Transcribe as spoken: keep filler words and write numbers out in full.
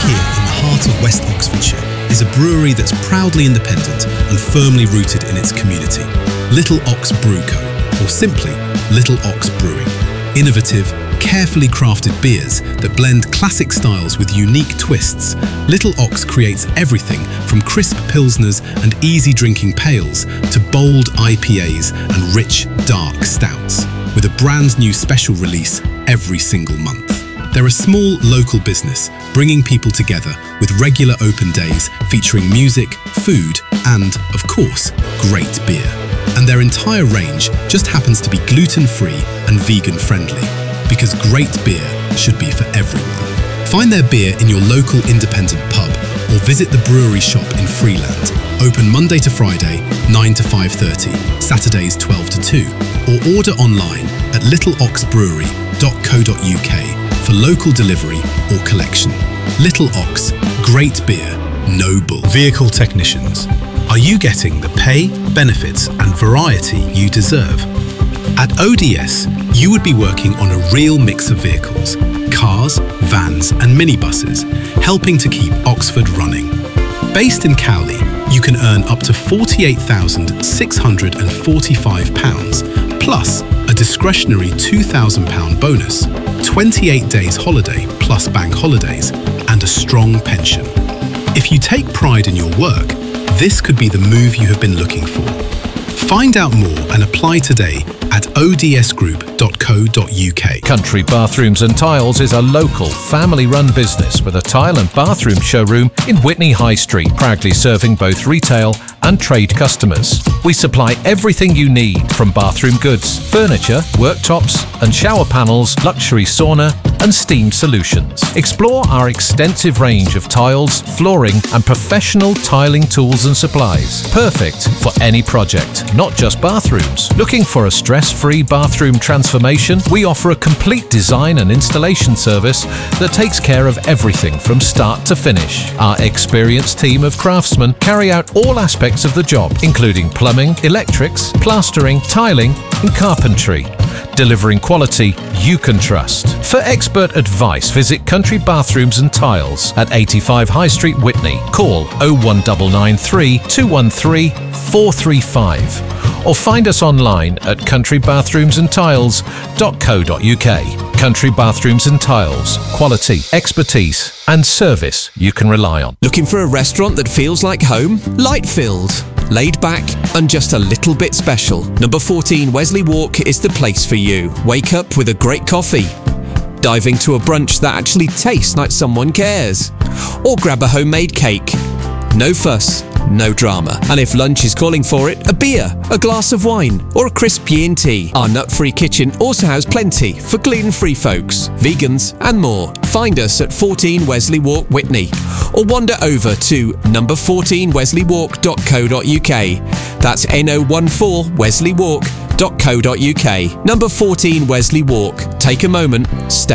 here in the heart of West Oxfordshire is a brewery that's proudly independent and firmly rooted in its community. Little Ox Brew Co, or simply Little Ox Brewing. Innovative, carefully crafted beers that blend classic styles with unique twists. Little Ox creates everything from crisp pilsners and easy drinking pales to bold I P As and rich, dark stouts, with a brand new special release every single month. They're a small local business, bringing people together with regular open days featuring music, food, and, of course, great beer. And their entire range just happens to be gluten-free and vegan-friendly, because great beer should be for everyone. Find their beer in your local independent pub or visit the brewery shop in Freeland, open Monday to Friday, nine to five thirty, Saturdays twelve to two, or order online at little ox brewery dot co dot U K for local delivery or collection. Little Ox, great beer, no bull. Vehicle technicians. Are you getting the pay, benefits and variety you deserve? At O D S, you would be working on a real mix of vehicles, cars, vans and minibuses, helping to keep Oxford running. Based in Cowley, you can earn up to forty-eight thousand six hundred forty-five pounds, plus a discretionary two thousand pounds bonus, twenty-eight days holiday plus bank holidays, and a strong pension. If you take pride in your work, this could be the move you have been looking for. Find out more and apply today at o d s group dot co dot U K. Country Bathrooms and Tiles is a local, family-run business with a tile and bathroom showroom in Witney High Street, proudly serving both retail and trade customers. We supply everything you need, from bathroom goods, furniture, worktops and shower panels, luxury sauna and steam solutions. Explore our extensive range of tiles, flooring and professional tiling tools and supplies. Perfect for any project, not just bathrooms. Looking for a stress-free bathroom transformation? We offer a complete design and installation service that takes care of everything from start to finish. Our experienced team of craftsmen carry out all aspects of the job, including plumbing, electrics, plastering, tiling and carpentry, delivering quality you can trust. For expert advice, visit Country Bathrooms and Tiles at eighty-five High Street, Witney. Call oh one nine nine three, two one three, four three five or find us online at country bathrooms and tiles dot co dot U K. Country Bathrooms and Tiles. Quality, expertise and service you can rely on. Looking for a restaurant that feels like home? Light-filled, laid back and just a little bit special. Number fourteen Wesley Walk is the place for you. Wake up with a great coffee, dive into a brunch that actually tastes like someone cares, or grab a homemade cake. No fuss, no drama. And if lunch is calling for it, a beer, a glass of wine or a crisp P and T. Our nut-free kitchen also has plenty for gluten-free folks, vegans and more. Find us at fourteen Wesley Walk, Witney, or wander over to number fourteen wesley walk dot co dot U K. That's N O one four wesley walk dot co dot U K. Number fourteen Wesley Walk. Take a moment, stay